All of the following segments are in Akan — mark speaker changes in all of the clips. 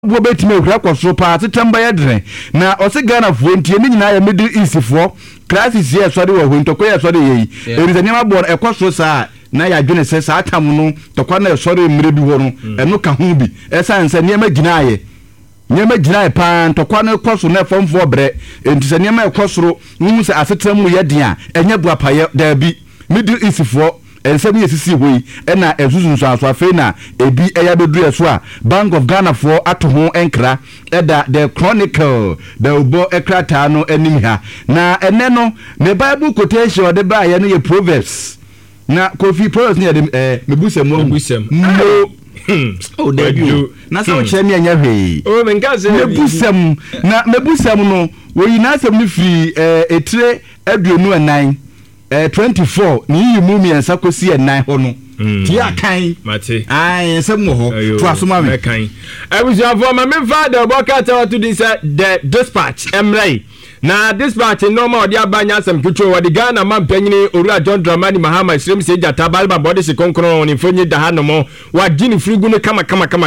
Speaker 1: bo betime okura kwosoro pa tetemba yedren na ose Ghana fo ntie ni nyina ya Middle East fo crisis ye so de wo ntoko ye so de yi erizani ma bo ekosoro sa na ya dwene se sa atam no tokwa na so de mire bi ho no eno ka ho bi esanse niam aginaye pa ntokwa na ekosoro na fomfo bre entise niam ekosoro nwu se asetem mu ye den a enya buapaye da bi Middle East fo ensem yesisi hoi na ezuzu so afa na ebi eya bedu eso a Bank of Ghana for ato ho enkra eda the Chronicle the obo ekrata no anim ha na ene no ne Bible quotation de ba ye no ye Proverbs na Kofi Proverbs ne de mebusem no oh there you na so che me anya hwee
Speaker 2: oh me nka se
Speaker 1: mebusem no wo yina asem ni free etire aduonu anan 24 ni yimu mi ensa kosi enan ho no ti akan
Speaker 2: mate
Speaker 1: ensem ho to asoma me
Speaker 2: kan abusuafo ma me father bokata to this the dispatch emrai na dispatch normal odi abanya asem kitwo wodi Ghana man panyini Owura John Dramani Mahama Srem se jata balba body se konkron ni fonyi da hanomo wa gini frigu no kama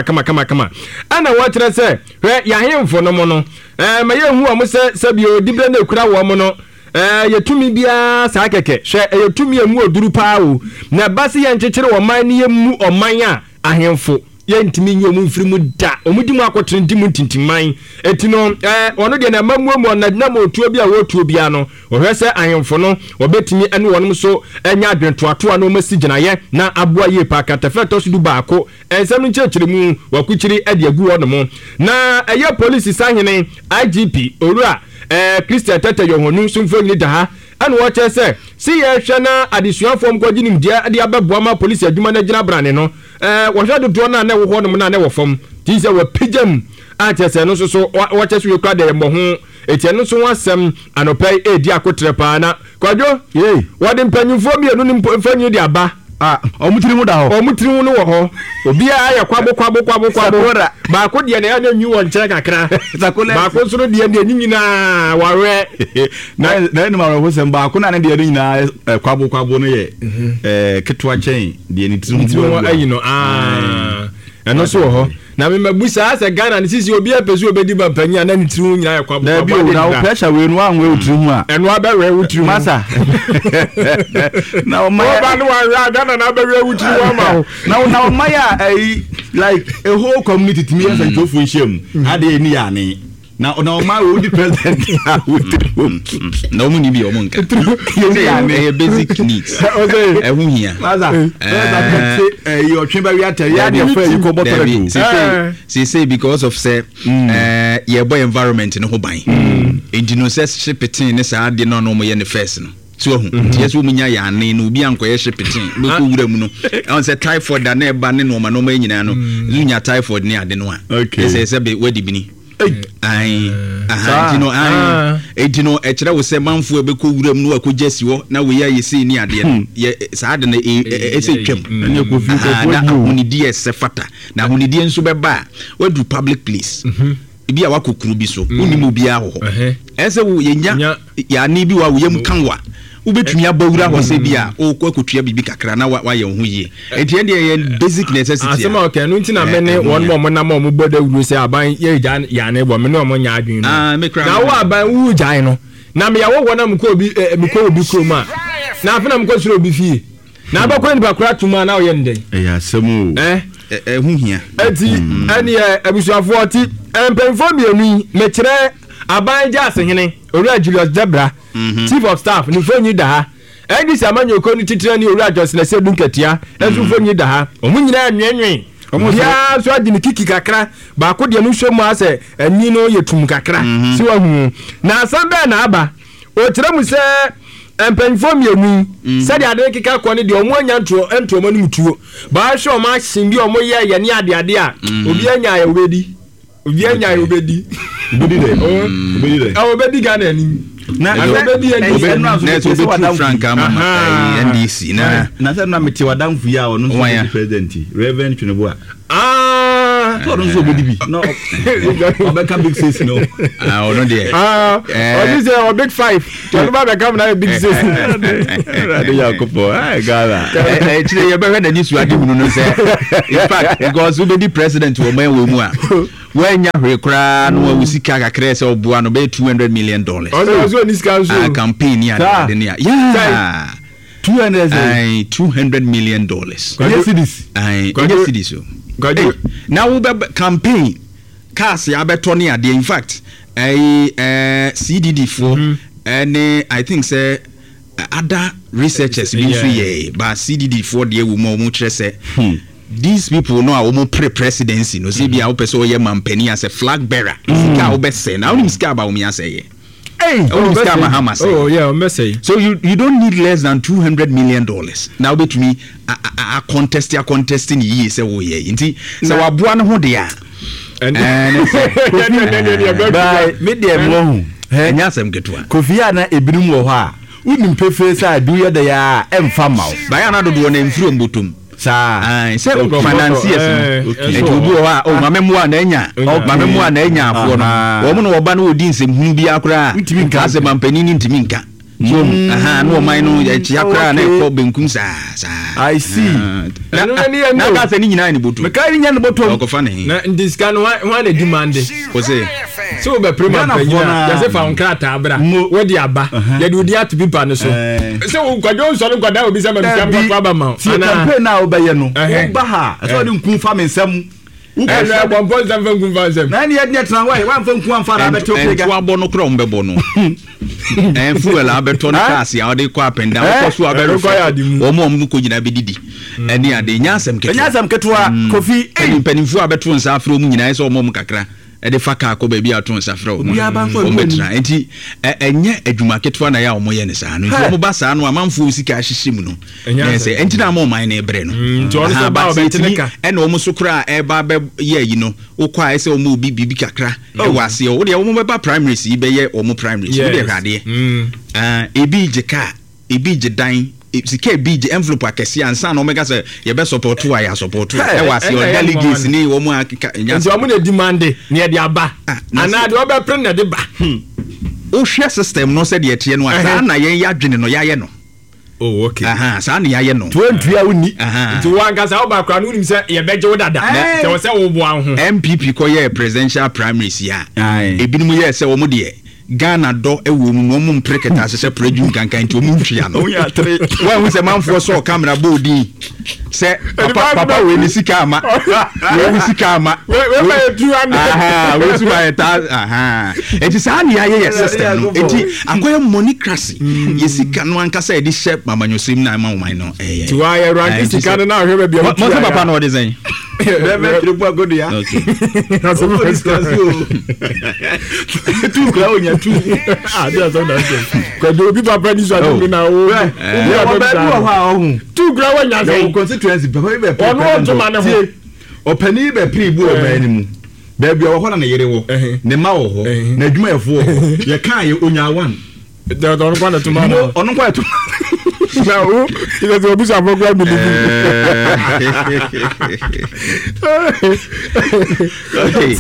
Speaker 2: ana wa kire se ya hemfo no mo no ma ye hu am se bio dibre na ekura wo mo no yetumi bia sa keke hwe yetumi emu oduru paa o na base ye nkyekere wo man ne yemu oman a ahemfo ye ntimi nyi omu mfiri mu da omudi mu akotre ndi mu ntintiman etino ono de na mamuamu na motuo bia wotuo bia no ohwe se ahemfo no obetimi ene wonom so enya adwentoato na omasi ginaye na aboa ye pa katafeto so du baako ensem nkyekere mu wakuchiri ade agu wonom na eye police sahene IGP Owura Christian Tete Yohonu sumfo ni da ha anu wo che se si ye hwe na adesuafo mkwaji nim dia ade ababoa ma police adwuma na gina brane no wo hwe dodo na wo ho no na wo fam ti se wo pijam a che se no so wo che so ye kwa de mo ho eti no so wasem anopai edi akotre pa na kwadwo wo de mpanyufo mienu ni mfanyi di aba
Speaker 1: omutiri mu da ho
Speaker 2: omutiri mu no wo ho obi a ya kwabo ba ko de na ya nyu won kyere kakra ba ko so de na nyina wawe
Speaker 1: na ni ma ro sem ba ko na ne de nyina kwabo no ye ketwa chen de ni tiri mu
Speaker 2: ayi no eno so ho na me mabusa asa Ghana ni sisi obi apesu obedi ba panya na ni tiri mu nyina ya kwabo
Speaker 1: na bi o na o pressure we no anwe o tiri mu a
Speaker 2: eno abewe o tiri mu
Speaker 1: masa na o ma
Speaker 2: ba no wa Ghana na abewe o tiri mu ma
Speaker 1: na o ma ya like a whole community to me as a go for shame ade ni ya ni na o ma we the president
Speaker 3: na o mu ni bi o mu nka e basic needs e hu hia
Speaker 1: masa you twen ba wi ata ya de fa you ko bottle do
Speaker 3: say because of say ye boy environment no ho ban enti no say shipping ne sa ade no mo ye ne first no so hu yes wo munya ya ane no obi ankoye shipping be ko wura mu no on say typhoid da na e ba ne no ma no ma nyina no zunya typhoid ne ade no a say be wadi bini etino ekira wo se manfo be ko wuram no akogesi wo na we ya yesi ni ade no ye saade na ese twam na ko fi ko na hunidi ese fata na hunidi enso be ba wadu public place bi a wakokuru bi so unimu bi a ho ese wo yenya ya ni bi wa wo yem kanwa ubetumi abawura ho se bi a o ko akotua bibi kakra na wa ye ho yie enti ende ye basic necessity
Speaker 2: asema okay no ntina mene won mo na mo boda wuru se aban ye ya ne bo mene mo nya adwun na wo aban wu jan no na me ya wo wona mko obi kroma na afena mko suro obi fie na abakwa ni bakura tuma na wo ye ndey
Speaker 1: ya semu
Speaker 3: hu hia
Speaker 2: enti ene abusuafo oti empemfo mienu mekire aban ja asehene Owura Julius Debra chief of staff ni fonyi da ha edi samanyo ko ni titire ni Owura Joseph se dunkatia enso fonyi da ha omu nyina nwenwen ya so adi ni kiki kakra ba ko de no hwemu ase ani no yetum kakra si wa hu na asambe na aba o kire mu se empenfo mienu se de ade kika ko ni de omu anya ntro manu mutuo ba hwe o ma himbi o mo ye ne ade a obi anya ya obedi obedi Ghana ni
Speaker 3: na obedi Frank ama NDC na
Speaker 1: se na meti wadamfu ya ono president Reverend Chuneboa so don't so be no Obeka big 6 no
Speaker 3: no there
Speaker 2: this is a big 5 to never become na big 6
Speaker 1: radio yakopo gala
Speaker 3: actually you better than this you are doing no say in fact because we be the president wo man wo mu a when ya hwe kra no we sika kakra say oboa no be $200 million
Speaker 2: also this
Speaker 3: campaign ya yeah 200 million dollars.
Speaker 1: Yes, it is.
Speaker 3: Yes, it is. Now we campaign. Cars ya beto ni ade. In fact, CDD4 and I think say other researchers been so yeah, but CDD4 dey we mo kire say these people know how pre-presidency no say bia wo person ye mampani as a flag bearer. Sika wo be say na wo sika ba wo mi say.
Speaker 2: Hey,
Speaker 3: oh yeah, message. So you don't need less than $200 million. Now bet me a contesting ye say oh yeah. Inti so waboa no ho de a. And
Speaker 1: by medium long.
Speaker 3: Enya sem ketwa.
Speaker 1: Kofi ana ebinum wo ho a. Unim pefe say do ye de ya emfa mawo.
Speaker 3: Ba ya na dodo na mfiri ombotom.
Speaker 1: Sa
Speaker 3: say financiers no obi o ha o mamemu a na enya mamemu a na enya afo no wo mo no oba no odi nsem hunu bi akora ntimi nka ase mampani ni ntimi nka so no man no ya chi akora na e ko benkum sa
Speaker 1: I see
Speaker 3: na ka se ni nyina ni boto
Speaker 1: me ka ni nya no boto
Speaker 3: ko fa ne
Speaker 2: na this can one demand
Speaker 3: o say
Speaker 2: so be prima panya ya se fa onkrata abra wo di aba ya di odi atu pipa no so se wo kwadwo so no kwada obi se ma bikam kwa ba ma
Speaker 1: na campaign na wo be ye no wo ba ha so di nkun fa me nsam
Speaker 2: ukele bombo nsam fa nkun fa nsam
Speaker 1: na ni ye net na wa fa nkun amfa na beto pega
Speaker 3: fu abo no kro mbebo no fuel abeto no cars ya odi kwa penda wo so abero wo mo ko nyina bedidi eni ade nyasem
Speaker 1: ketwa Kofi
Speaker 3: penimfu abeto nsa afro mu nyina so mo kakra de faka ko ba bi aton safra o metra enti enye adwuma ketwa na ya o moye ne saa no nti o ba saa no amanfo sika ahyehye mu no say enti na mo man na ebre no
Speaker 2: nti o so ba o betineka
Speaker 3: ena o mo so kra e ba be ye yi no o kwa ese o mo bibi kakra e wase o de o mo be primaries yi be ye o mo primaries o de hwade ebi jeka ebi jedan sika big envelope akesi ansa na omega say ye be support wa ya support e wase o delegates ni wo mu nya
Speaker 2: nti o mo na demand na ye de aba ana de o be pre na de ba
Speaker 3: o share system no say de tie no asa na ye ya dwene no ya ye no
Speaker 2: oh okay
Speaker 3: sa na ya ye no
Speaker 1: 20 a woni
Speaker 2: nti wanga sa o ba kra no nim say ye be je wo dada say wo say wo bo an ho
Speaker 3: MPP ko ye presidential primaries ya ebinum ye say wo mo de Ghana do ewo mu mo mpreketa se prejum kankan ti o mu hwia no
Speaker 1: ya tre
Speaker 3: wa hu se manfo so camera bodi se papa we ni sika ama we ni sika ama
Speaker 2: we ba 200
Speaker 3: we su ba ta enti sa ni aye system no enti akoye monocracy ye sika no ankasa e di shep mamanyosim na ma woman no
Speaker 2: ti wa ye rank sika no na hwe ba bia
Speaker 3: mo se papa no de zen
Speaker 1: be tribu agodo ya
Speaker 3: okay
Speaker 1: na so mo discuss tu kwa onya tu
Speaker 2: dia so na se ko do bi papa ni so adu na o
Speaker 1: wo ba du ho a ohun
Speaker 2: tu gra wonya se
Speaker 1: constituency papa be
Speaker 2: ono to ma ne ho
Speaker 1: opani be pri bu o ba ni mu ba bia wo ho na yere wo ne ma wo ho na adwuma yefo ye kan ye onya one
Speaker 2: da do ono kwa na to ma no
Speaker 1: ono kwa to
Speaker 2: na o ile so bi sa program bi
Speaker 3: okay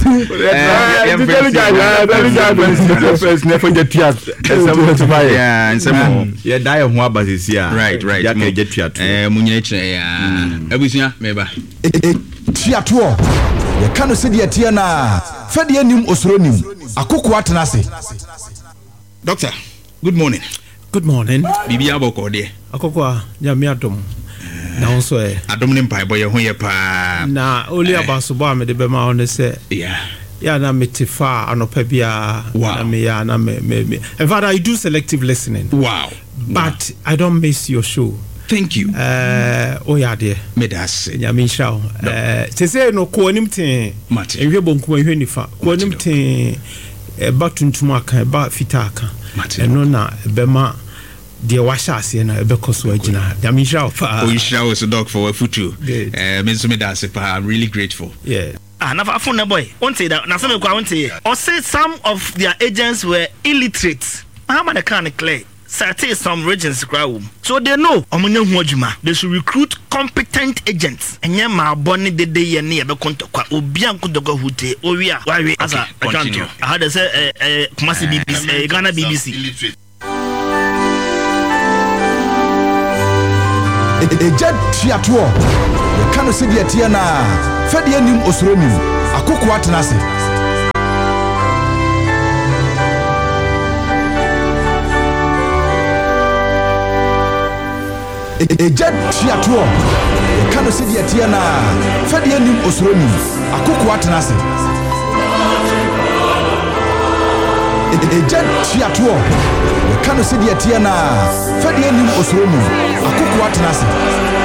Speaker 1: never get tears
Speaker 3: yeah nsemo
Speaker 1: ye die ho abasisi a
Speaker 3: right
Speaker 1: ya ka get tears
Speaker 3: munyina kire ya abusua meba
Speaker 4: tiato ye kanu se de tie na fa de anim osoro nim akoko atena se
Speaker 3: doctor good morning.
Speaker 5: Good morning.
Speaker 3: Bibi aboko de.
Speaker 5: Akokwa nyame adom. Na onso e.
Speaker 3: Adom ne mpai boye ho ye pa.
Speaker 5: Na oli abasobo a me de be ma on se.
Speaker 3: Yeah.
Speaker 5: Ya na metifa anopa bia na me ya na me. In fact I do selective listening.
Speaker 3: Wow.
Speaker 5: But I don't miss your show.
Speaker 3: Thank you.
Speaker 5: Oh yeah dear.
Speaker 3: Me das.
Speaker 5: Nyame nshao. Se se no ko anim ten. Ehwe bonkum ehwe nifa. Ko anim ten ba tuntum aka ba fita aka. Eno na bema de washa ase na ebe koso agina yamisha fa
Speaker 3: o isha was a dog for a futu me das pa I'm really grateful.
Speaker 5: Yeah.
Speaker 6: Na fa phone boy onte da na some kwa onte or say some of their agents were illiterate. How man can clear certain some regions crowd. So they know omonye hu adwuma. They should recruit competent agents. Enye ma boni dede ye ne ye be konto kwa obi an konto kwa hute owia wawe asa akanto. I had to say Kumasi BBC Ghana BBC.
Speaker 4: Eja tiato ye kanu se de tie na fede anim osoro nim akoko atenase Eja tiato ye kanu se de tie na fede anim osoro nim akoko atenase Eja tiato ye kanu se de tie na fede anim osoro nim akoko atenase